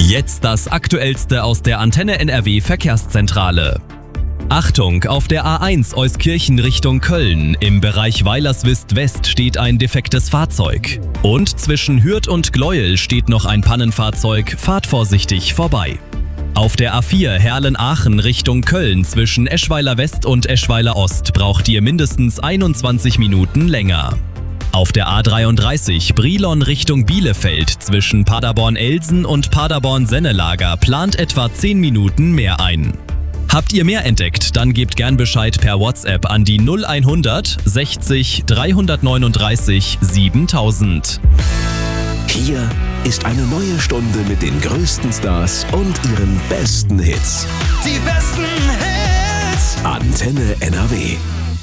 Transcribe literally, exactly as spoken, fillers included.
Jetzt das Aktuellste aus der Antenne N R W Verkehrszentrale. Achtung, auf der A eins Euskirchen Richtung Köln. Im Bereich Weilerswist West steht ein defektes Fahrzeug. Und zwischen Hürth und Gleuel steht noch ein Pannenfahrzeug. Fahrt vorsichtig vorbei. Auf der A vier Herlen-Aachen Richtung Köln zwischen Eschweiler West und Eschweiler Ost braucht ihr mindestens einundzwanzig Minuten länger. Auf der A dreiunddreißig Brilon Richtung Bielefeld zwischen Paderborn-Elsen und Paderborn-Sennelager plant etwa zehn Minuten mehr ein. Habt ihr mehr entdeckt, dann gebt gern Bescheid per WhatsApp an die null hundert sechzig dreihundertneununddreißig siebentausend. Hier ist eine neue Stunde mit den größten Stars und ihren besten Hits. Die besten Hits. Antenne N R W.